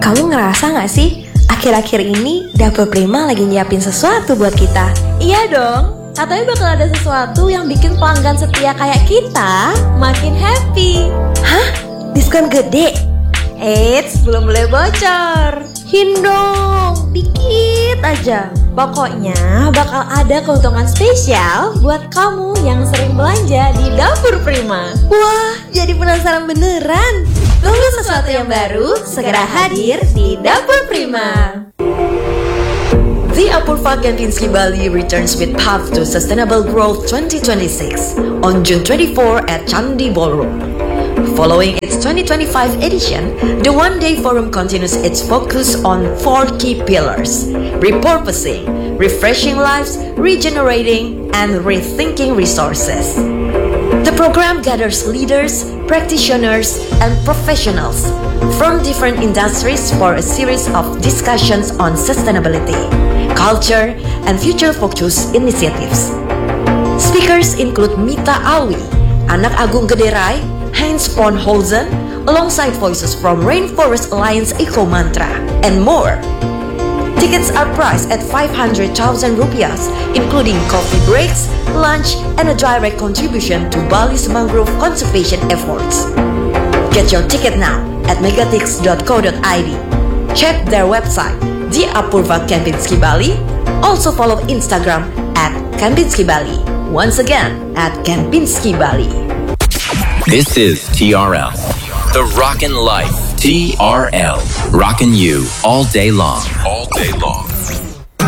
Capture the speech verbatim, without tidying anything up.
Kamu ngerasa gak sih, akhir-akhir ini Dapur Prima lagi nyiapin sesuatu buat kita? Iya dong, katanya bakal ada sesuatu yang bikin pelanggan setia kayak kita makin happy. Hah? Diskon gede? Eits, belum boleh bocor. Hindong, dikit aja. Pokoknya bakal ada keuntungan spesial buat kamu yang sering belanja di Dapur Prima. Wah, jadi penasaran beneran. Tunggu sesuatu yang baru, segera hadir di Dapur Prima. The Apurva Kempinski Bali returns with Path to Sustainable Growth twenty twenty-six on June twenty-fourth at Candi Ballroom. Following its twenty twenty-five edition, the one-day forum continues its focus on four key pillars: repurposing, refreshing lives, regenerating, and rethinking resources. The program gathers leaders, practitioners, and professionals from different industries for a series of discussions on sustainability, culture, and future-focused initiatives. Speakers include Mita Alwi, Anak Agung Gederai, Heinz von Holzen, alongside voices from Rainforest Alliance Eco Mantra, and more. Tickets are priced at five hundred thousand rupiahs, including coffee breaks, lunch, and a direct contribution to Bali's mangrove conservation efforts. Get your ticket now at megatix dot co dot id. Check their website, The Apurva Kempinski Bali. Also follow Instagram at Kempinski Bali. Once again, at Kempinski Bali. This is T R L, the Rockin' Life. T R L, rockin' you all day long. All day long.